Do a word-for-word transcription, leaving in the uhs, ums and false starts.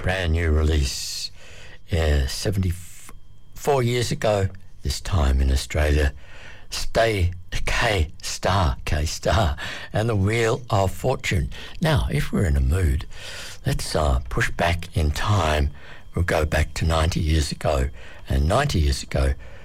brand new release. Yeah, seventy-four years ago, this time in Australia. Stay K Star, K Star, and the Wheel of Fortune. Now, if we're in a mood, let's uh, push back in time. We'll go back to ninety years ago. And ninety years ago,